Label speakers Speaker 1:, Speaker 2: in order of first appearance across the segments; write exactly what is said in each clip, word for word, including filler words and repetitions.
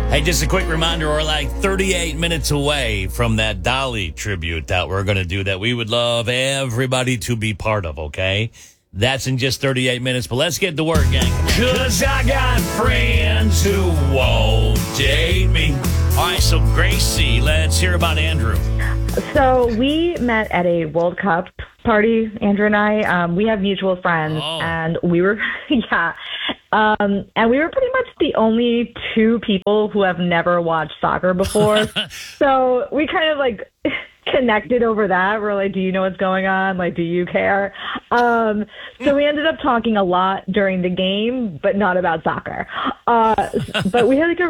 Speaker 1: Hey, just a quick reminder, we're like thirty-eight minutes away from that Dolly tribute that we're going to do that we would love everybody to be part of, okay? That's in just thirty-eight minutes, but let's get to work, gang. Because I got friends who won't date me. All right, so Gracie, let's hear about Andrew.
Speaker 2: So we met at a World Cup party, Andrew and I. Um, we have mutual friends,
Speaker 1: Oh.
Speaker 2: and we were, yeah, um, and we were pretty much the only two people who have never watched soccer before. So we kind of like connected over that. We're like, do you know what's going on? Like, do you care? Um, so we ended up talking a lot during the game, but not about soccer. Uh, but we had like a,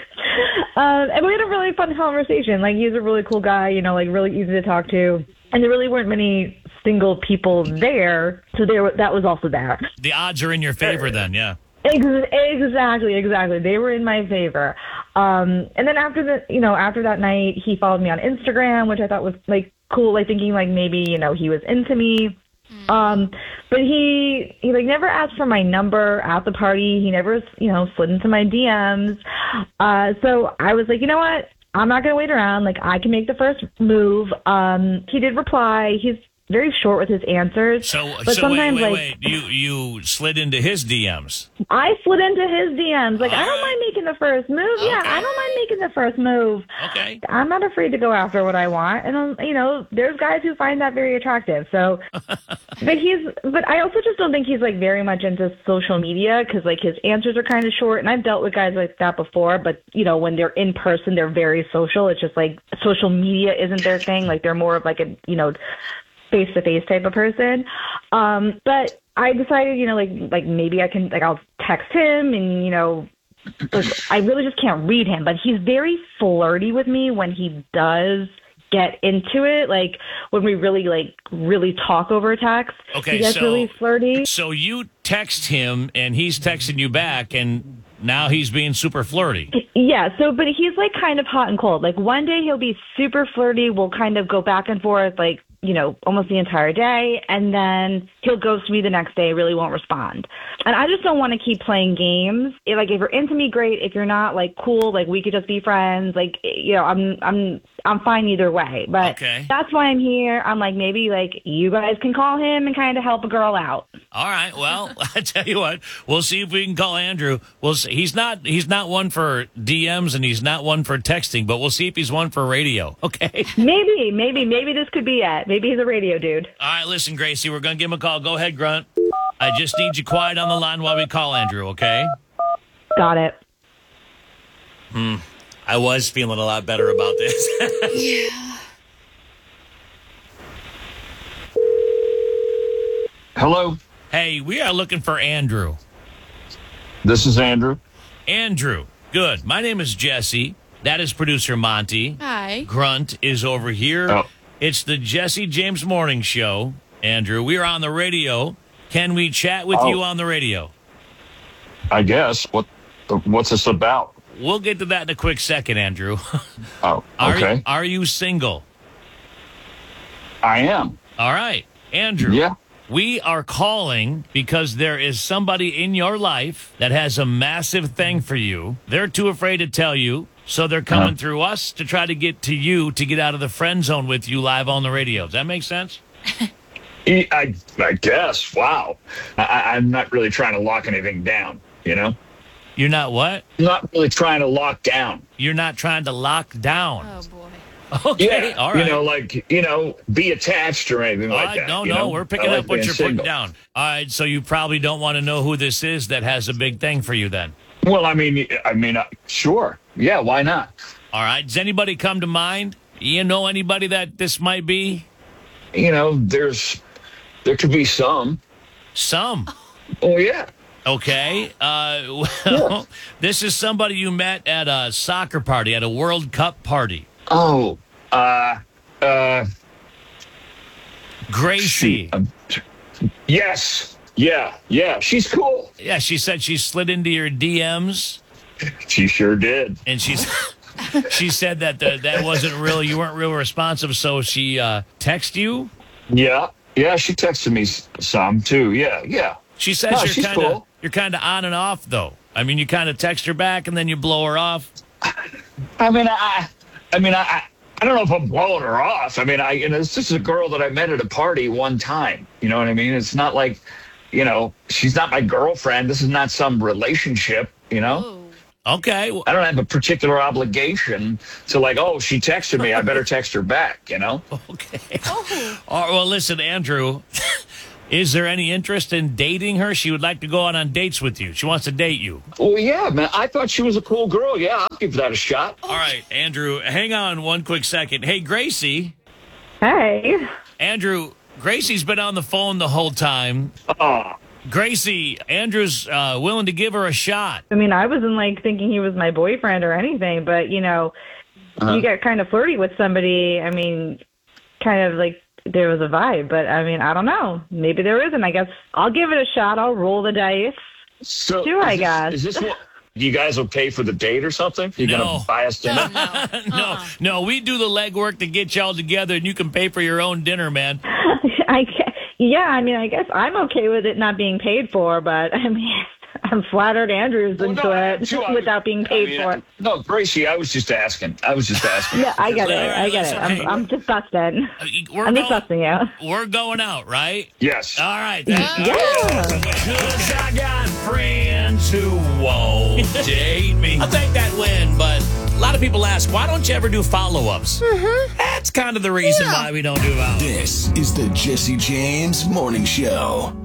Speaker 2: um, and we had a really fun conversation. Like, he's a really cool guy, you know, like really easy to talk to. And there really weren't many single people there, so there that was also there.
Speaker 1: The odds are in your favor then, yeah.
Speaker 2: Ex- exactly, exactly. They were in my favor. Um, and then after the, you know, after that night, he followed me on Instagram, which I thought was like cool. Like thinking like maybe you know he was into me. Um, but he he like never asked for my number at the party. He never you know slid into my D Ms. Uh, so I was like, you know what? I'm not going to wait around. Like, I can make the first move. Um, he did reply. He's very short with his answers.
Speaker 1: So,
Speaker 2: but
Speaker 1: so wait,
Speaker 2: sometimes,
Speaker 1: wait,
Speaker 2: like,
Speaker 1: wait. You, you slid into his D Ms.
Speaker 2: I slid into his D Ms. Like,
Speaker 1: All
Speaker 2: I don't
Speaker 1: right.
Speaker 2: mind making the first move. Yeah,
Speaker 1: Okay.
Speaker 2: I don't mind making the first move.
Speaker 1: Okay.
Speaker 2: I'm not afraid to go after what I want. And, um, you know, there's guys who find that very attractive. So, but he's, but I also just don't think he's, like, very much into social media because, like, his answers are kind of short. And I've dealt with guys like that before. But, you know, when they're in person, they're very social. It's just, like, social media isn't their thing. Like, they're more of, like, a, you know, face-to-face type of person. Um, but I decided, you know, like, like maybe I can, like, I'll text him and, you know, like, I really just can't read him, but he's very flirty with me when he does get into it. Like when we really, like, really talk over text,
Speaker 1: Okay,
Speaker 2: he gets
Speaker 1: so-
Speaker 2: really flirty.
Speaker 1: So you text him, and he's texting you back, and now he's being super flirty.
Speaker 2: Yeah, so, but he's, like, kind of hot and cold. Like, one day he'll be super flirty. We'll kind of go back and forth, like, you know, almost the entire day. And then he'll ghost me the next day, really won't respond. And I just don't want to keep playing games. If, like, if you're into me, great. If you're not, like, cool, like, we could just be friends. Like, you know, I'm, I'm, I'm fine either way. But
Speaker 1: Okay.
Speaker 2: that's why I'm here. I'm like, maybe, like, you guys can call him and kind of help a girl out.
Speaker 1: All right. Well, I tell you what, we'll see if we can call Andrew. We'll see. He's not. He's not one for D Ms, and he's not one for texting. But we'll see if he's one for radio. Okay.
Speaker 2: Maybe, maybe, maybe this could be it. Maybe he's a radio dude.
Speaker 1: All right. Listen, Gracie, we're gonna give him a call. Go ahead, Grunt. I just need you quiet on the line while we call Andrew. Okay.
Speaker 2: Got it.
Speaker 1: I was feeling a lot better about this.
Speaker 3: Yeah.
Speaker 4: Hello,
Speaker 1: Hey, we are looking for Andrew.
Speaker 4: this is Andrew.
Speaker 1: Andrew. Good. My name is Jesse. That is producer Monty.
Speaker 3: Hi.
Speaker 1: Grunt is over here.
Speaker 4: Oh.
Speaker 1: It's the Jesse James Morning Show. Andrew, we are on the radio. Can we chat with
Speaker 4: Oh.
Speaker 1: you on the radio?
Speaker 4: I guess. What? What's this about?
Speaker 1: We'll get to that in a quick second, Andrew.
Speaker 4: Oh,
Speaker 1: Are,
Speaker 4: okay.
Speaker 1: are you single?
Speaker 4: I am.
Speaker 1: All right. Andrew.
Speaker 4: Yeah.
Speaker 1: We are calling because there is somebody in your life that has a massive thing for you. They're too afraid to tell you, so they're coming
Speaker 4: Uh-huh.
Speaker 1: through us to try to get to you to get out of the friend zone with you live on the radio. Does that make sense?
Speaker 4: E- I, I guess. Wow. I- I, I'm not really trying to lock anything down. You know.
Speaker 1: You're not what?
Speaker 4: I'm not really trying to lock down.
Speaker 1: You're not trying to lock down.
Speaker 3: Oh boy.
Speaker 1: Okay,
Speaker 4: Yeah.
Speaker 1: all right.
Speaker 4: You know, like you know, be attached or anything
Speaker 1: All
Speaker 4: like
Speaker 1: right,
Speaker 4: that.
Speaker 1: no,
Speaker 4: you
Speaker 1: no,
Speaker 4: know?
Speaker 1: we're picking
Speaker 4: I like
Speaker 1: up what
Speaker 4: being
Speaker 1: you're
Speaker 4: single.
Speaker 1: putting down. All right, so you probably don't want to know who this is that has a big thing for you then.
Speaker 4: Well, I mean, I mean, uh, sure. Yeah. Why not?
Speaker 1: All right, does anybody come to mind? You know anybody that this might be?
Speaker 4: You know, there's there could be some.
Speaker 1: Some.
Speaker 4: Oh yeah.
Speaker 1: Okay. Uh, well, this is somebody you met at a soccer party, at a World Cup party.
Speaker 4: Oh. Uh. Uh.
Speaker 1: Gracie.
Speaker 4: Um, yes. Yeah. Yeah. She's cool.
Speaker 1: Yeah, she said she slid into your D Ms,
Speaker 4: She sure did.
Speaker 1: and she's she said that the, that wasn't real. You weren't real responsive, so she uh, texted you.
Speaker 4: Yeah. Yeah. She texted me s- some too. Yeah. Yeah.
Speaker 1: She says
Speaker 4: No,
Speaker 1: you're
Speaker 4: she's
Speaker 1: kind of
Speaker 4: cool.
Speaker 1: you're kind of on and off though. I mean, you kind of text her back and then you blow her off.
Speaker 4: I mean, I, I mean, I, I don't know if I'm blowing her off. I mean, I, you know, this is a girl that I met at a party one time. You know what I mean? It's not like, you know, she's not my girlfriend. This is not some relationship, you know?
Speaker 3: Ooh.
Speaker 1: Okay. Well,
Speaker 4: I don't have a particular obligation to like, oh, she texted me, I better text her back, you know?
Speaker 1: okay.
Speaker 3: Oh.
Speaker 1: All right, well, listen, Andrew, is there any interest in dating her? She would like to go out on dates with you. She wants to date you.
Speaker 4: Well, yeah, man, I thought she was a cool girl. Yeah, I'll give that a shot.
Speaker 1: All right, Andrew, hang on one quick second. Hey, Gracie.
Speaker 2: Hey.
Speaker 1: Andrew, Gracie's been on the phone the whole time.
Speaker 4: Oh,
Speaker 1: Gracie, Andrew's uh, willing to give her a shot.
Speaker 2: I mean, I wasn't like thinking he was my boyfriend or anything, but you know,
Speaker 4: Uh-huh.
Speaker 2: you get kind of flirty with somebody. I mean, kind of like there was a vibe, but I mean, I don't know. Maybe there isn't. I guess I'll give it a shot. I'll roll the dice.
Speaker 4: so
Speaker 2: Do
Speaker 4: is
Speaker 2: I,
Speaker 4: this,
Speaker 2: guys?
Speaker 4: Is this what? You guys will pay for the date or something? You
Speaker 1: No.
Speaker 4: gonna buy us dinner?
Speaker 3: No, no.
Speaker 1: no,
Speaker 3: Uh-uh.
Speaker 1: no, we do the legwork to get y'all together, and you can pay for your own dinner, man.
Speaker 2: I ca- yeah. I mean, I guess I'm okay with it not being paid for, but I mean, I'm flattered Andrew's
Speaker 4: Well,
Speaker 2: into
Speaker 4: no, I
Speaker 2: it
Speaker 4: am too. I-
Speaker 2: without being
Speaker 4: I
Speaker 2: paid
Speaker 4: mean,
Speaker 2: for it.
Speaker 4: No, Gracie, I was just asking. I was just asking.
Speaker 2: Yeah, I get it.
Speaker 1: All right,
Speaker 2: I get it.
Speaker 1: listen, hey.
Speaker 2: I'm, I'm just busting.
Speaker 1: Uh, We're
Speaker 2: I'm just
Speaker 1: going,
Speaker 2: busting you.
Speaker 1: we're going out, right?
Speaker 4: Yes.
Speaker 1: All right.
Speaker 2: Yeah.
Speaker 1: Because I got friends who won't date me. I'll take that win, but a lot of people ask, why don't you ever do follow-ups? Mm-hmm. That's kind of the reason why we don't do follow-ups.
Speaker 5: This is the Jesse James Morning Show.